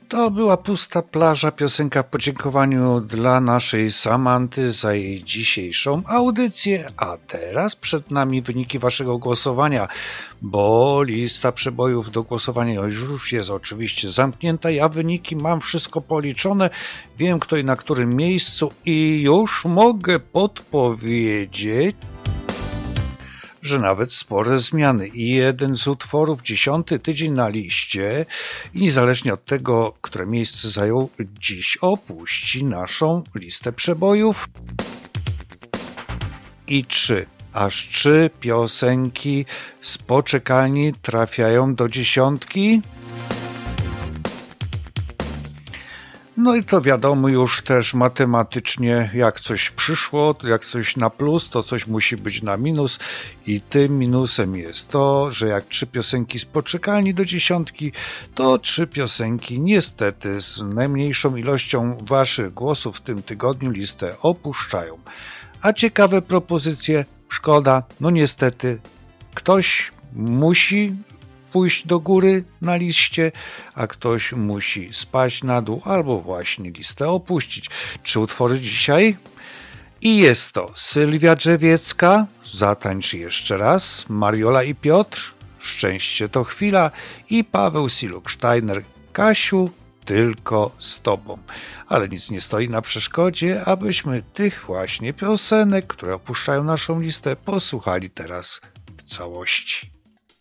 To była Pusta plaża, piosenka w podziękowaniu dla naszej Samanty za jej dzisiejszą audycję. A teraz przed nami wyniki waszego głosowania, bo lista przebojów do głosowania już jest oczywiście zamknięta. Ja wyniki mam wszystko policzone, wiem kto i na którym miejscu i już mogę podpowiedzieć, że nawet spore zmiany. I jeden z utworów 10. tydzień na liście i niezależnie od tego, które miejsce zajął, dziś opuści naszą listę przebojów. I aż trzy piosenki z poczekalni trafiają do 10. No i to wiadomo już też matematycznie, jak coś przyszło, jak coś na plus, to coś musi być na minus i tym minusem jest to, że jak 3 piosenki z poczekalni do 10, to 3 piosenki niestety z najmniejszą ilością waszych głosów w tym tygodniu listę opuszczają. A ciekawe propozycje, szkoda, no niestety ktoś musi pójść do góry na liście, a ktoś musi spaść na dół albo właśnie listę opuścić. 3 utwory dzisiaj i jest to Sylwia Drzewiecka, Zatańcz jeszcze raz, Mariola i Piotr, Szczęście to chwila i Paweł Siluk-Steiner, Kasiu, tylko z tobą. Ale nic nie stoi na przeszkodzie, abyśmy tych właśnie piosenek, które opuszczają naszą listę, posłuchali teraz w całości.